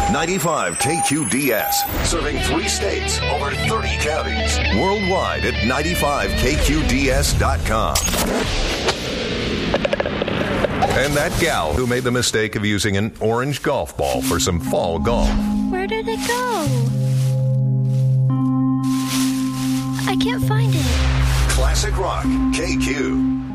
95 KQDS, serving 3 states, over 30 counties. Worldwide at 95KQDS.com. And that gal who made the mistake of using an orange golf ball for some fall golf. Where did it go? I can't find it. Classic Rock, KQ.